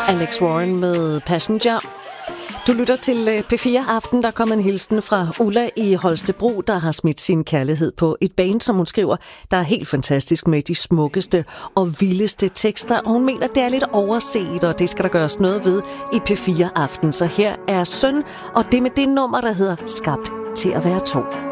Alex Warren med Passenger. Du lytter til P4 Aften. Der kom en hilsen fra Ulla i Holstebro, der har smidt sin kærlighed på et band, som hun skriver, der er helt fantastisk med de smukkeste og vildeste tekster. Og hun mener, det er lidt overset, og det skal der gøres noget ved i P4 Aften. Så her er Søn, og det med det nummer, der hedder Skabt til at være to.